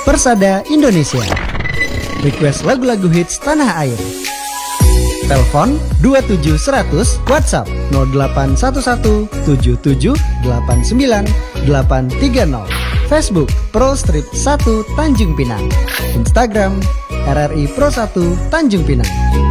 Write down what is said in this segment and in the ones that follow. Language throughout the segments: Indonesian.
Persada Indonesia. Request lagu-lagu hits tanah air. Telepon 27100, WhatsApp 0811 7789 830. Facebook Pro Strip 1 Tanjung Pinang. Instagram RRI Pro 1 Tanjung Pinang.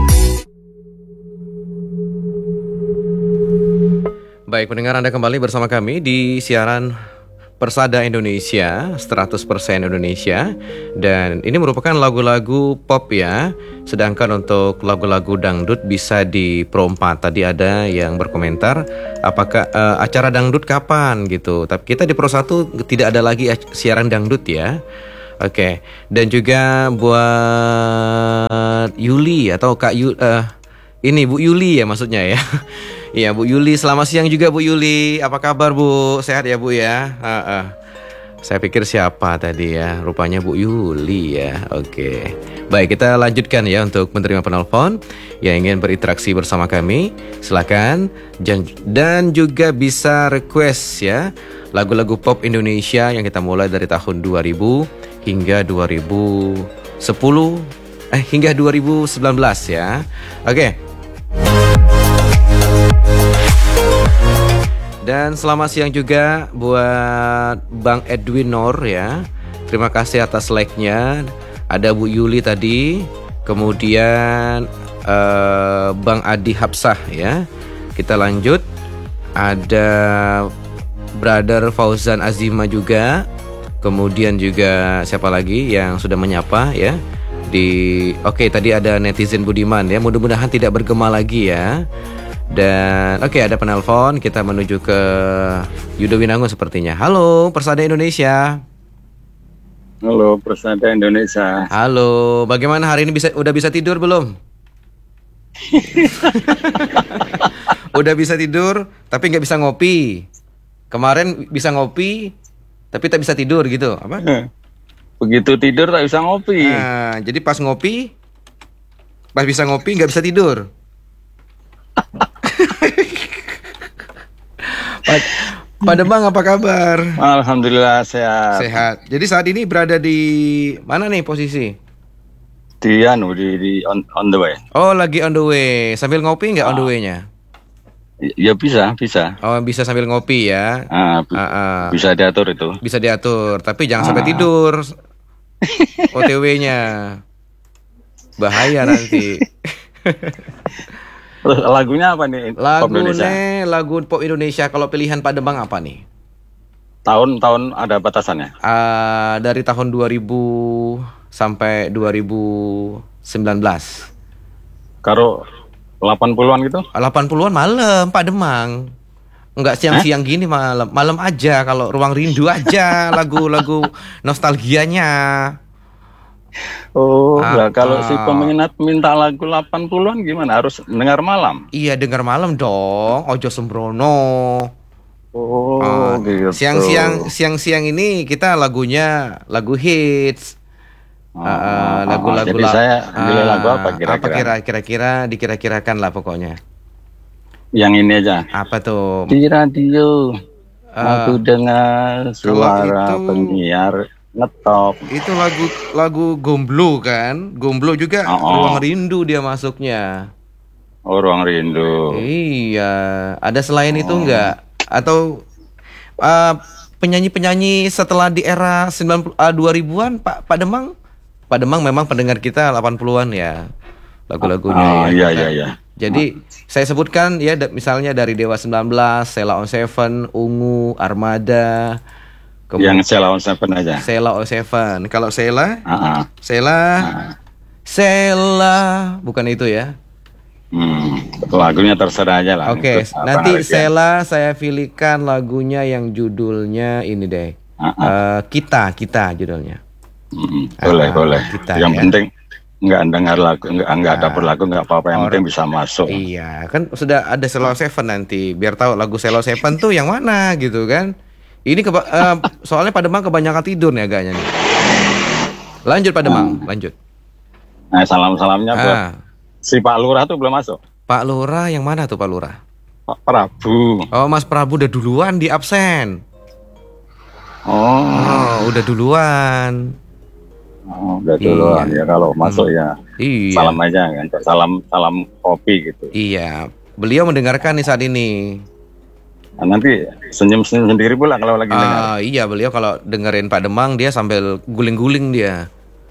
Baik, pendengar, Anda kembali bersama kami di siaran Persada Indonesia, 100% Indonesia. Dan ini merupakan lagu-lagu pop ya. Sedangkan untuk lagu-lagu dangdut bisa di Pro 4. Tadi ada yang berkomentar apakah acara dangdut kapan gitu. Tapi kita di Pro 1 tidak ada lagi siaran dangdut ya. Oke. Dan juga buat Yuli atau Kak ini Bu Yuli ya maksudnya ya. Iya Bu Yuli, selamat siang juga Bu Yuli. Apa kabar Bu? Sehat ya Bu ya? Saya pikir siapa tadi ya? Rupanya Bu Yuli ya. Oke. Baik, kita lanjutkan ya untuk menerima penelpon yang ingin berinteraksi bersama kami. Silakan dan juga bisa request ya lagu-lagu pop Indonesia yang kita mulai dari tahun 2000 hingga 2010 hingga 2019 ya. Oke. Dan selamat siang juga buat Bang Edwin Nor ya. Terima kasih atas like-nya. Ada Bu Yuli tadi. Kemudian Bang Adi Hapsah ya. Kita lanjut. Ada Brother Fauzan Azima juga. Kemudian juga siapa lagi yang sudah menyapa ya. Oke, tadi ada netizen Budiman ya. Mudah-mudahan tidak bergema lagi ya. Dan oke, ada penelpon. Kita menuju ke Yudo Winangun sepertinya. Halo Persada Indonesia. Halo Persada Indonesia. Halo, bagaimana hari ini, udah bisa tidur belum? Udah bisa tidur tapi nggak bisa ngopi. Kemarin bisa ngopi tapi tak bisa tidur gitu. Apa? Begitu tidur tak bisa ngopi. Nah, jadi pas bisa ngopi nggak bisa tidur. Pak Demang, apa kabar? Alhamdulillah sehat. Sehat. Jadi saat ini berada di mana nih posisi? Di on the way. Oh, lagi on the way. Sambil ngopi nggak on the way-nya? Ya bisa. Oh, bisa sambil ngopi ya. Bisa diatur itu. Bisa diatur, tapi jangan sampai tidur. OTW-nya. Bahaya nanti. Terus lagunya apa nih? Lagu pop Indonesia. Kalau pilihan Pak Demang apa nih? Tahun ada batasannya? Dari tahun 2000 sampai 2019. Karo 80-an gitu? 80-an malam Pak Demang. Enggak siang-siang gini malam. Malam aja, kalau Ruang Rindu aja. Lagu-lagu nostalgianya. Oh, kalau si peminat minta lagu 80-an gimana? Harus dengar malam? Iya, dengar malam dong. Ojo sembrono. Oh, gitu. Siang-siang ini kita lagunya lagu hits. Lagu-lagu. Jadi saya pilih lagu apa kira-kira? Kira-kira dikira-kirakan lah pokoknya. Yang ini aja. Apa tuh? Di radio aku dengar suara penyiar ngetop. Itu lagu Gomblo kan? Gomblo juga Ruang Rindu dia masuknya. Oh, Ruang Rindu. Iya. Ada selain itu enggak? Atau penyanyi-penyanyi setelah di era 2000-an Pak Demang? Pak Demang memang pendengar kita 80-an ya. Lagu-lagunya ya. Iya. Jadi saya sebutkan ya, misalnya dari Dewa 19, Sheila on 7, Ungu, Armada. Yang Sheila on 7 aja. Sheila on 7. Kalau Sheila, Sheila bukan itu ya. Lagunya terserah aja lah. Oke, nanti Sheila saya pilihkan lagunya yang judulnya ini deh. Kita judulnya. Boleh. Yang ya. penting nggak dengar lagu, nggak dapur lagu, nggak apa-apa, yang penting bisa masuk. Iya, kan sudah ada Sheila on 7 nanti. Biar tahu lagu Sheila on 7 tuh yang mana gitu kan. Ini soalnya Pak Demang kebanyakan tidur nih agaknya nih. Lanjut Pak Demang, lanjut. Nah, salam-salamnya buat si Pak Lurah tuh belum masuk. Pak Lurah yang mana tuh Pak Lurah? Pak Prabu. Oh, Mas Prabu udah duluan di absen. Oh, udah duluan. Oh, udah duluan ya, kalau masuk ya Iya. salam aja kan, salam kopi gitu. Iya. Beliau mendengarkan nih saat ini. Nah, nanti senyum-senyum sendiri pula kalau lagi dengar. Iya, beliau kalau dengerin Pak Demang dia sambil guling-guling dia.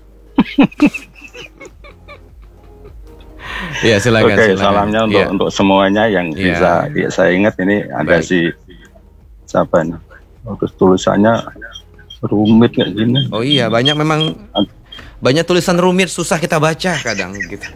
Iya, silakan. Oke, silakan. salamnya Iya. untuk semuanya yang Iya. bisa saya ingat ini ada Baik. si siapa nih? Terus tulisannya rumit kayak gini. Oh iya, banyak tulisan rumit susah kita baca kadang gitu.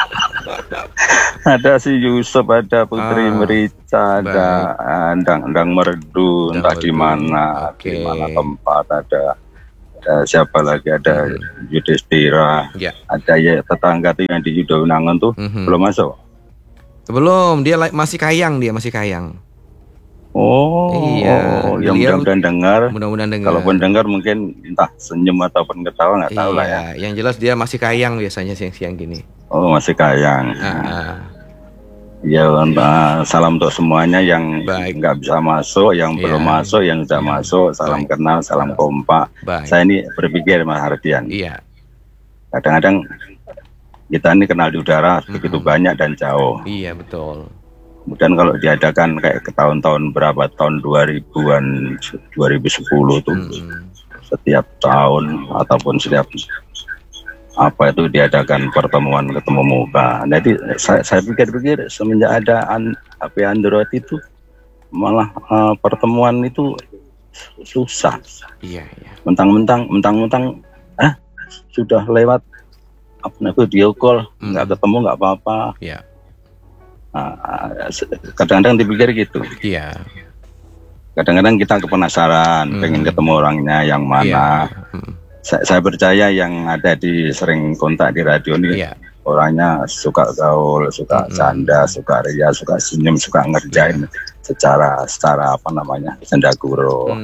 Ada si Yusuf, ada Putri Merica, ada Endang Merdu, entah di mana, Oke. di mana tempat, ada siapa lagi, ada Yudhistira, Ya. ada ya tetangga tuh yang di Yudhowinangun tuh belum masuk. Belum, dia masih kayang, masih kayang. Oh, Iya, yang beliau- mudah-mudahan dengar. Mudah-mudahan dengar. Kalaupun dengar mungkin entah senyum ataupun ketawa, nggak tahu lah ya. Iya, yang jelas dia masih kayang biasanya siang-siang gini. Oh, masih kayang. Ah, Ya, salam untuk semuanya yang Baik. nggak bisa masuk, yang belum masuk, yang sudah masuk. Salam kenal, salam kompak. Baik. Saya ini berpikir, Mas Hardian, Iya, kadang-kadang kita ini kenal di udara begitu banyak dan jauh. iya betul. Kemudian kalau diadakan kayak ke tahun-tahun berapa, tahun 2000-an, 2010 tuh, setiap tahun ataupun setiap apa itu diadakan pertemuan ketemu muka. Jadi saya pikir-pikir semenjak ada HP Android itu malah pertemuan itu susah. Iya. Mentang-mentang sudah lewat video call, nggak ketemu nggak apa-apa. Iya. Kadang-kadang dipikir gitu. Iya. Kadang-kadang kita penasaran, pengen ketemu orangnya yang mana. Saya percaya yang ada di sering kontak di radio ini orangnya suka gaul, suka canda, suka ria, suka senyum, suka ngerjain secara apa namanya canda guru.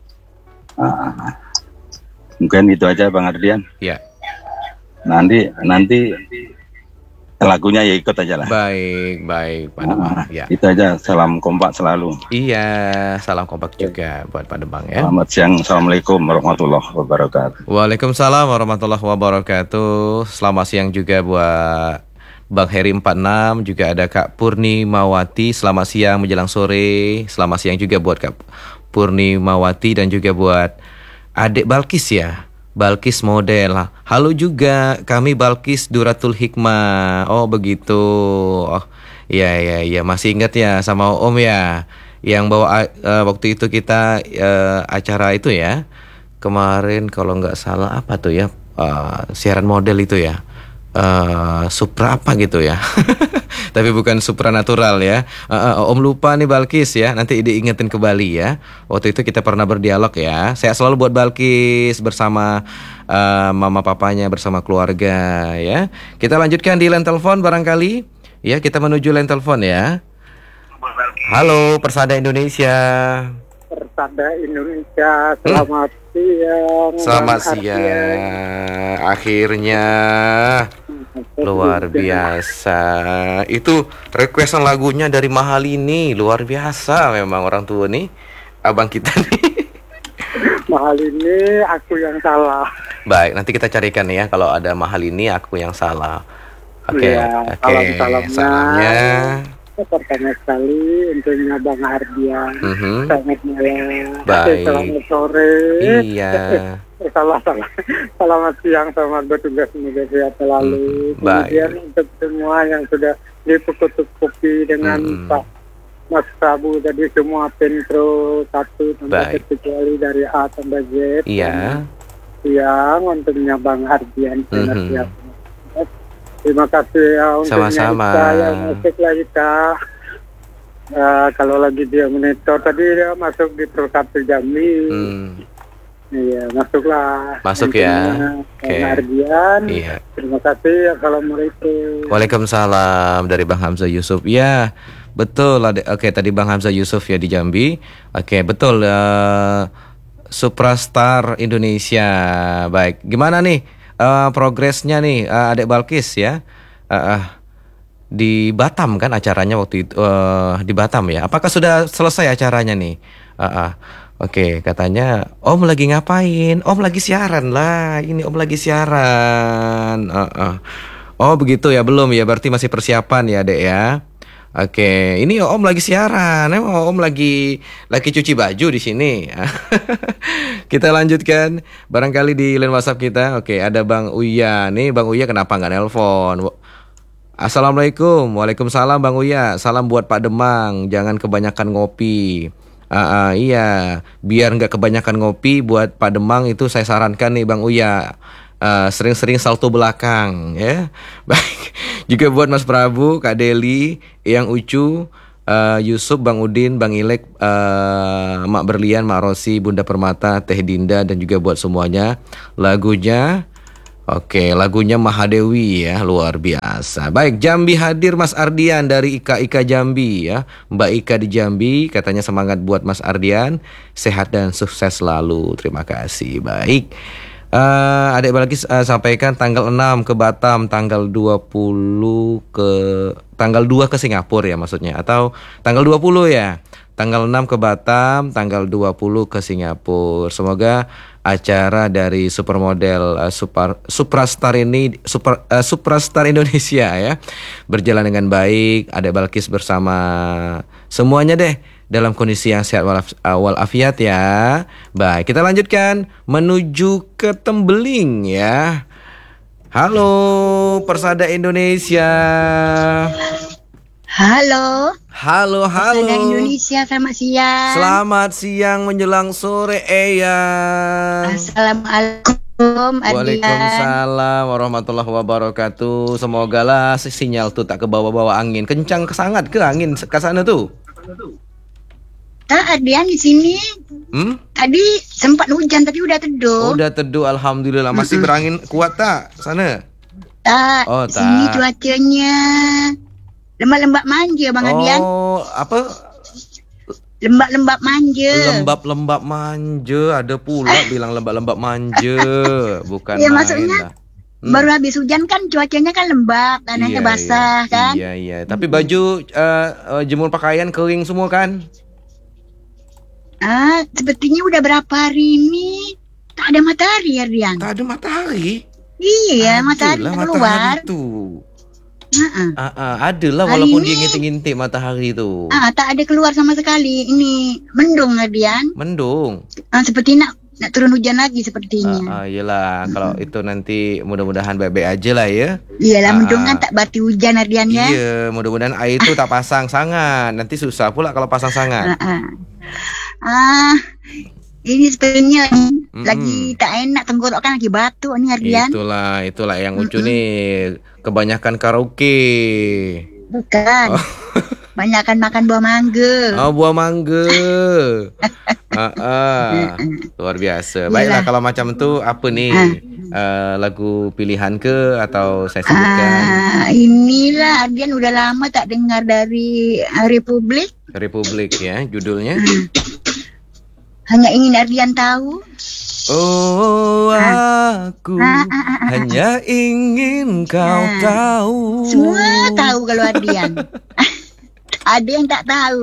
Mungkin itu aja Bang Ardian. Iya. Nanti lagunya ya ikut aja lah. Baik Pak Demang. Ya. Itu aja, salam kompak selalu. Iya, salam kompak juga buat Pak Demang ya. Selamat siang, assalamualaikum warahmatullahi wabarakatuh. Waalaikumsalam warahmatullahi wabarakatuh. Selamat siang juga buat Bang Heri 46, juga ada Kak Purnimawati. Selamat siang menjelang sore. Selamat siang juga buat Kak Purnimawati dan juga buat adik Balkis ya. Balkis model. Halo juga, kami Balkis Duratul Hikmah. Oh begitu. Oh iya masih ingat ya sama Om ya, yang bawa waktu itu kita acara itu ya. Kemarin kalau nggak salah apa tuh ya, siaran model itu ya. Supra apa gitu ya. Tapi bukan supranatural ya. Om lupa nih Balkis ya. Nanti diingetin kembali ya. Waktu itu kita pernah berdialog ya. Saya selalu buat Balkis bersama mama papanya, bersama keluarga ya. Kita lanjutkan di line telepon barangkali. Ya, kita menuju line telepon ya. Halo Persada Indonesia. Persada Indonesia, selamat siang. Selamat siang. Akhirnya luar biasa. Itu requestan lagunya dari Mahal ini luar biasa memang orang tua nih. Abang kita nih. Mahal ini aku yang salah. Baik, nanti kita carikan ya kalau ada Mahal ini aku yang salah. Oke, Ya, salamnya. Pertama sekali untuknya Bang Ardian. Selamat malam. Baik. Selamat sore. Iya. Salah. Selamat siang, selamat bertugas, semoga sehat selalu. Kemudian untuk semua yang sudah dicukupi dengan Pak Mas Prabu tadi, semua Pentro 1 tanpa terkecuali dari A sampai Z. Iya. Siang untuknya Bang Ardian. Siap. Terima kasih ya untuk sama-sama yang masuk lagi Kak. Kalau lagi dia monitor tadi dia masuk di Pro 1 Jambi. Iya, masuklah. Masuk ya. Oke. Ardian. Iya. Terima kasih. Assalamualaikum. Waalaikumsalam dari Bang Hamzah Yusuf. Ya, betul. Oke, tadi Bang Hamzah Yusuf ya di Jambi. Oke, betul. Superstar Indonesia. Baik. Gimana nih? Progresnya nih Adek Balkis ya, di Batam kan acaranya waktu itu, di Batam ya. Apakah sudah selesai acaranya nih? Oke, katanya Om lagi ngapain? Om lagi siaran lah. Ini Om lagi siaran. Oh begitu ya, belum ya? Berarti masih persiapan ya, Dek ya. Oke, ini Om lagi siaran. Om lagi cuci baju di sini. Kita lanjutkan barangkali di line WhatsApp kita. Oke, ada Bang Uya. Nih Bang Uya kenapa nggak nelpon? Assalamualaikum. Waalaikumsalam Bang Uya. Salam buat Pak Demang. Jangan kebanyakan ngopi. Iya, biar nggak kebanyakan ngopi, buat Pak Demang itu saya sarankan nih Bang Uya, sering-sering salto belakang ya. Baik. Juga buat Mas Prabu, Kak Deli, Eyang Ucu, Yusuf, Bang Udin, Bang Ilek, Mak Berlian, Mak Rosi, Bunda Permata, Teh Dinda, dan juga buat semuanya. Lagunya lagunya Mahadewi ya, luar biasa. Baik, Jambi hadir Mas Ardian dari Ika Jambi ya. Mbak Ika di Jambi katanya semangat buat Mas Ardian, sehat dan sukses selalu. Terima kasih. Baik. Adik lagi sampaikan tanggal 6 ke Batam, tanggal 2 ke Singapura ya maksudnya, atau tanggal 20 ya. Tanggal 6 ke Batam, tanggal 20 ke Singapura. Semoga acara dari supermodel Suprastar Indonesia ya berjalan dengan baik. Ada Balkis bersama semuanya deh dalam kondisi yang sehat walafiat ya. Baik, kita lanjutkan menuju ke Tembeling ya. Halo Persada Indonesia. Halo. Halo. Persada Indonesia, selamat siang. Selamat siang menjelang sore, Eyang. Assalamualaikum, Ardian. Waalaikumsalam warahmatullahi wabarakatuh. Semoga lah sinyal tuh tak ke bawah-bawah angin. Kencang sangat ke angin ke sana tuh. Tak, Ardian di sini. Tadi sempat hujan tapi udah teduh. Udah teduh, alhamdulillah. Masih berangin kuat tak sana? Tak. Oh, sini tak. cuacanya lembab-lembab manja, Bang Ardian. Oh, apa? Lembab-lembab manja. Lembab-lembab manja, ada pula bilang lembab-lembab manja. Bukan ya, main maksudnya lah. baru habis hujan kan cuacanya kan lembab, tanahnya basah kan. Iya. Tapi baju jemur pakaian kering semua kan? Sepertinya udah berapa hari ini tak ada matahari, Ardian. Tak ada matahari. Iya, matahari tak keluar. Matahari tuh. Ada lah walaupun dia ngintik-ngintik matahari itu. Tak ada keluar sama sekali. Ini mendung, Ardian. Mendung. Seperti nak turun hujan lagi sepertinya. Iyalah, kalau itu nanti mudah-mudahan baik-baik aja lah ya. Iyalah, mendung kan tak berarti hujan, Ardian ya. Iya, mudah-mudahan air itu tak pasang sangat. Nanti susah pula kalau pasang sangat. Ini sebenarnya lagi tak enak, tenggorokan lagi batuk nih, Ardian. Itulah yang lucu nih. Kebanyakan karaoke. Bukan. Banyakan makan buah mangga. Oh, buah mangga. Luar biasa. Baiklah, kalau macam itu apa nih? Lagu pilihan ke atau saya sebutkan? Inilah, Ardian udah lama tak dengar dari Republik ya, judulnya. Hanya ingin Ardian tahu. Oh, aku hanya ingin kau tahu. Semua tahu kalau Ardian. Ada yang tak tahu.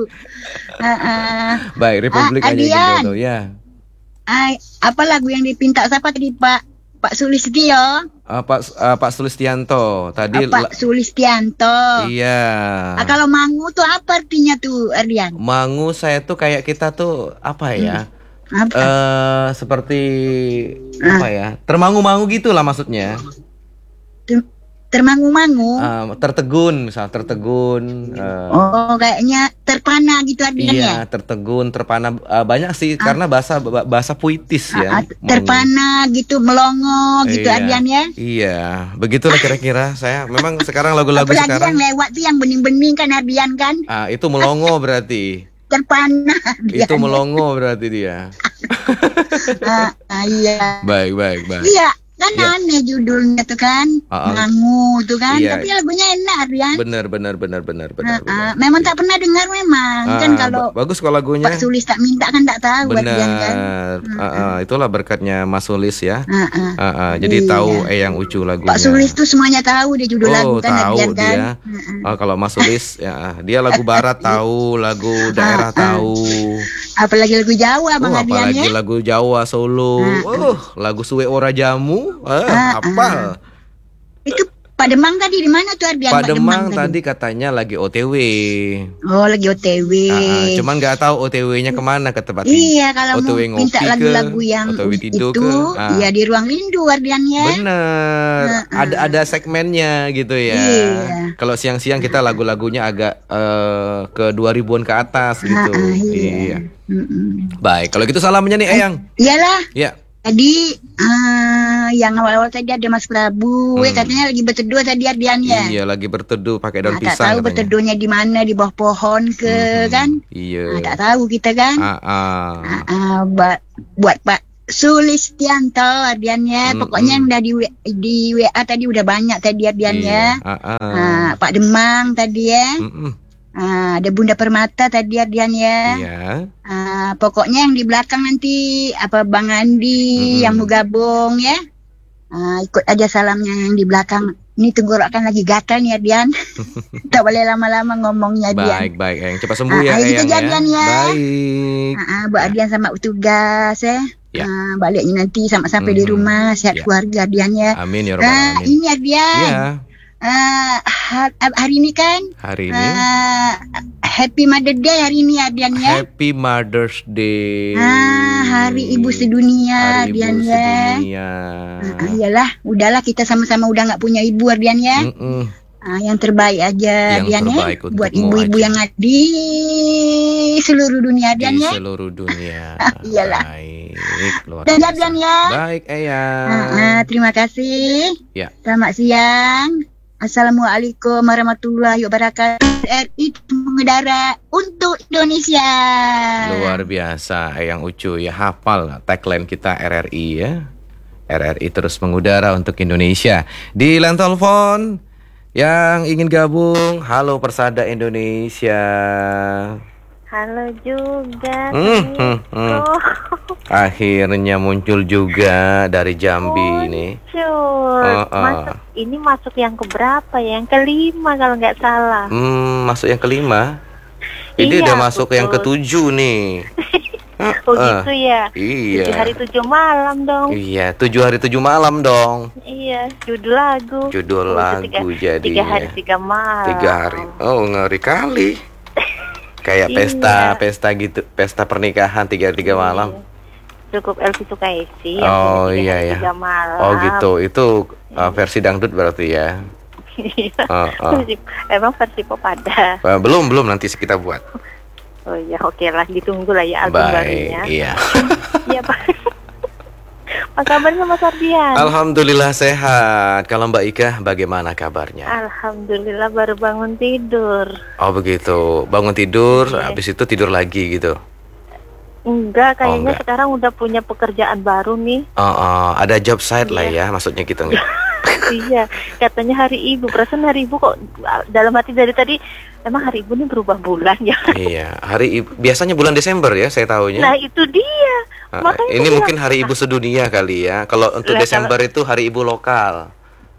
Baik, Republik hanya ingin kau tahu ya. Apa lagu yang dipinta siapa tadi, Pak Sulistyo? Pak Sulistianto tadi. Pak Sulistianto. Iya. Kalau mangu tuh apa artinya tuh, Ardian? Mangu saya tuh kayak kita tuh apa ya? Seperti apa ya? Termangu-mangu gitulah maksudnya. Termangu-mangu. Tertegun, misal tertegun. Kayaknya terpana gitu artinya. Iya, tertegun, terpana, banyak sih karena bahasa puitis ya. Terpana gitu, melongo gitu artian ya. Iya, begitulah kira-kira saya. Memang sekarang lagu-lagu apalagi sekarang. Yang lewat tuh yang bening-bening kan artian kan. Itu melongo berarti. Terpana. Itu melongo berarti dia. Iya. Baik. Iya. Kan aneh judulnya tuh kan, Mangu tuh kan, tapi lagunya enak Ardian. Benar. Memang tak pernah dengar memang, kan kalau bagus kalau lagunya. Pak Sulis tak minta kan tak tahu. Benar. Kan? Itulah berkatnya Mas Sulis ya. Jadi tahu Eyang Ucu lagunya. Pak Sulis tuh semuanya tahu dia judul lagu kan tahu Ardian dia. Kan. Kalau Mas Sulis ya dia lagu barat tahu, lagu daerah tahu. Apalagi lagu Jawa Bang Adrian apalagi ya. lagu Jawa Solo. Lagu Suwe Ora Jamu. Hafal. Itu Pak Demang tadi di mana tuh Ardian? Pak Demang tadi katanya lagi OTW. Oh, lagi OTW. Cuman nggak tahu OTW-nya kemana ke tempat. Iya, kalau OTW mau minta lagu-lagu yang OTW tidur itu, ya di ruang rindu Ardian ya. Bener. Ada segmennya gitu ya. Iya. Kalau siang-siang kita lagu-lagunya agak ke 2000-an ke atas gitu. Iya. Baik, kalau gitu salamnya nih Eyang. Iyalah. Iya. Tadi yang awal-awal tadi ada Mas Prabu, katanya lagi berteduh tadi Ardian ya. Iya, lagi berteduh pakai daun pisang. Tak tahu katanya berteduhnya di mana, di bawah pohon kan? Iya. Tak tahu kita kan. Buat Pak Sulistianto Ardian ya. Pokoknya yang udah di WA tadi udah banyak tadi Ardian ya. Pak Demang tadi ya. Ada Bunda Permata tadi Ardian ya. Iya. Pokoknya yang di belakang nanti Bang Andi yang mau gabung ya. Ikut aja salamnya yang di belakang. Ini tenggorokan lagi gatal nih Ardian. Tak boleh lama-lama ngomongnya Ardian. Baik yang cepat sembuh ya Eyang ya. Ya. Baik. Buat Ardian sama tugas ya. Baliknya nanti sampai di rumah sehat keluarga Ardian ya. Amin ya rabbal alamin. Ini Ardian. Iya. Hari ini kan Happy Mother's Day hari ini Ardian ya. Happy Mother's Day. Hari Ibu Sedunia Ardian ya. Iyalah, udahlah kita sama-sama udah nggak punya ibu Ardian ya. Yang terbaik aja Ardian ya. Buat ibu-ibu yang ada di seluruh dunia Ardian ya. Di seluruh dunia. Iyalah. Baik, luar biasa. Ardian ya. Baik, Eyang. Terima kasih. Ya. Selamat siang. Assalamualaikum warahmatullahi wabarakatuh. RRI mengudara untuk Indonesia. Luar biasa Eyang Ucu ya, hafal tagline kita RRI ya. RRI terus mengudara untuk Indonesia. Di line telepon yang ingin gabung, halo Persada Indonesia. Halo juga. Akhirnya muncul juga dari Jambi ini. Ini masuk yang keberapa ya? Yang kelima kalau nggak salah. Masuk yang kelima. Ini udah masuk yang ketujuh nih. Gitu ya. Iya. 7 hari 7 malam dong. Iya, 7 hari 7 malam dong. Iya, judul lagu. Jadi 3 hari 3 malam. 3 hari. Oh, ngeri kali. Kayak pesta gitu, pesta pernikahan 3 hari 3 malam. Cukup Elvi Sukaisi. Oh iya ya. Oh gitu, itu versi dangdut berarti ya. Emang versi pop ada? Belum nanti kita buat. Oh iya, oke lah, ditunggu lah ya album barunya. Iya. Iya Pak. Apa kabarnya Mas Ardian? Alhamdulillah sehat. Kalau Mbak Ika bagaimana kabarnya? Alhamdulillah baru bangun tidur. Oh begitu, bangun tidur, habis itu tidur lagi gitu? Enggak, kayaknya sekarang udah punya pekerjaan baru nih. Ada job site lah ya, maksudnya gitu enggak? Iya, katanya hari Ibu. Perasaan hari Ibu kok dalam hati dari tadi, emang hari Ibu ini berubah bulan ya? Iya, hari Ibu biasanya bulan Desember ya, saya tahunya. Nah itu dia. Ini mungkin hari Ibu sedunia kali ya. Kalau untuk Desember itu hari Ibu lokal.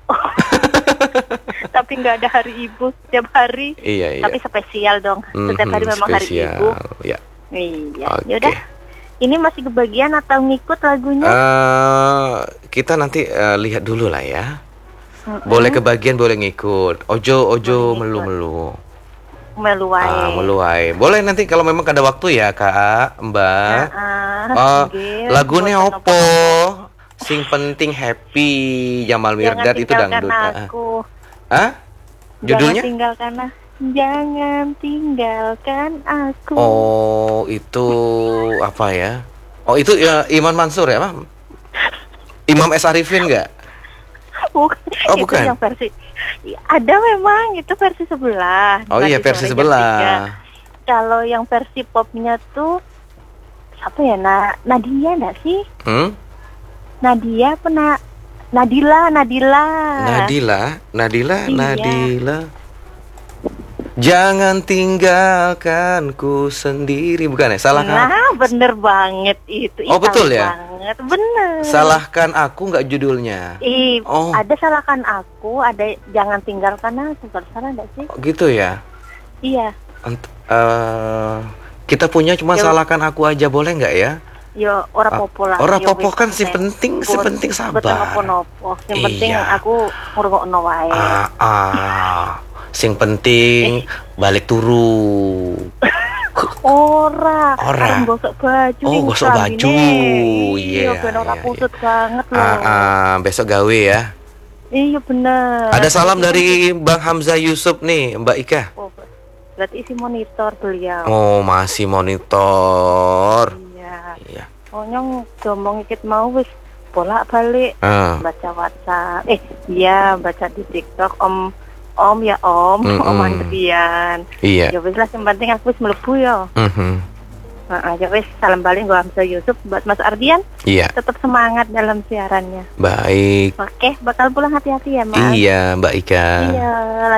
Tapi nggak ada hari Ibu setiap hari. Iya. Tapi spesial dong. Setiap hari memang spesial, hari Ibu. Ya. Iya. Yaudah. Ini masih kebagian atau ngikut lagunya? Kita nanti lihat dulu lah ya. Boleh kebagian, boleh ngikut. Ojo melu-melu. Meluai. Boleh nanti kalau memang ada waktu ya Kak, Mbak. Lagunya opo? Sing penting happy Jamal Mirdad itu dangdut. Judulnya? Jangan tinggalkan aku. Oh, itu apa ya? Oh, itu ya Iman Mansur ya, Mam? Imam S. Arifin enggak? Bukan. Oh, bukan. Itu yang versi. Ada memang, itu versi sebelah. Oh iya, versi sebelah. Kalau yang versi popnya tuh siapa ya? Nadia enggak sih? Nadia pernah Nadila. Jangan tinggalkanku sendiri, bukan ya? Salahkan? Nah, bener banget itu. Oh, betul ya? Banget, bener. Salahkan aku nggak judulnya? Ada salahkan aku, ada jangan tinggalkan aku. Kalau salah nggak sih? Oh, gitu ya? Iya. Kita punya cuma salahkan aku aja, boleh nggak ya? Yo ora popo lah. Ora popo kan sepenting sabar. Betul nopo-nopo. Sing penting aku ngrungokno wae. Sing penting balik turu. Ora. Gosok baju. Oh, gosok baju. Iya, ben ora kusut banget loh. Besok gawe ya. Iya bener. Ada salam dari Bang Hamzah Yusuf nih, Mbak Ika. Oh, berarti isi monitor beliau. Oh, masih monitor. Iya. Nyong ngomong ikut mau wis bolak-balik baca WhatsApp. Baca di TikTok Om Andrian. Iya. Ya wis lah, yang penting aku wis mlebu ya. Ya wis, salam balik gua Hamzah Yusuf buat Mas Ardian. Iya. Tetap semangat dalam siarannya. Baik. Oke, bakal pulang hati-hati ya, Mas. Iya, Mbak Ika. Iya.